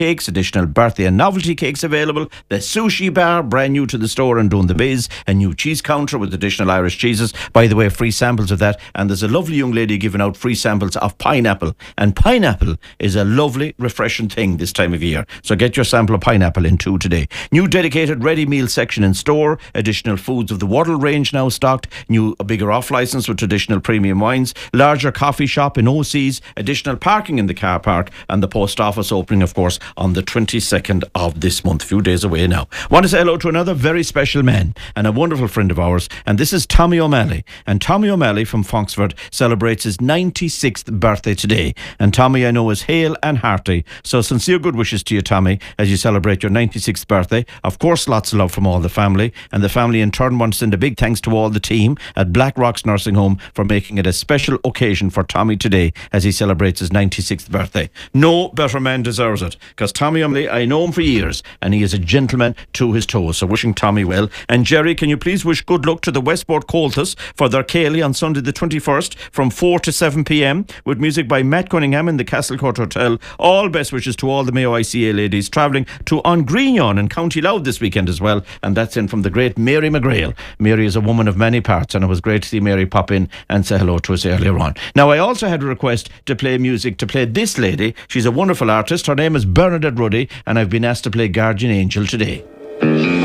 cakes, additional birthday and novelty cakes available. The sushi bar, brand new to the store and doing the biz. A new cheese counter with additional Irish cheeses. By the way, free samples of that. And there's a lovely young lady giving out free samples of pineapple. And pineapple is a lovely, refreshing thing this time of year. So get your sample of pineapple in too today. New dedicated ready meal section in store. Additional foods of the Waddle range now stocked. New bigger off license with traditional premium wines. Larger coffee shop in OC's. Additional parking in the car park. And the post office opening, of course, on the 22nd of this month. A few days away now. Want to say hello to another very special man and a wonderful friend of ours. And this is Tommy O'Malley. And Tommy O'Malley from Foxford celebrates his 96th birthday today. And Tommy, I know, is hale and hearty. So sincere good wishes to you, Tommy, as you celebrate your 96th birthday. Of course, lots of love from all the family. And the family in turn want to send a big thanks to all the team at Black Rocks Nursing Home for making it a special occasion for Tommy today as he celebrates his 96th birthday. No better man deserves it, because Tommy O'Malley, I know him for years, and he is a gentleman to his toes. So wishing Tommy well. And Jerry, can you please wish good luck to the Westport Colthus for their Cayley on Sunday the 21st from 4 to 7 p.m. with music by Matt Cunningham in the Castlecourt Hotel. All best wishes to all the Mayo ICA ladies travelling to Ongrignon in County Louth this weekend as well. And that's in from the great Mary McGrail. Mary is a woman of many parts, and it was great to see Mary pop in and say hello to us earlier on. Now, I also had a request to play music, to play this lady. She's a wonderful artist. Her name is Bernadette Ruddy, and I've been asked to play Guardian Angel today.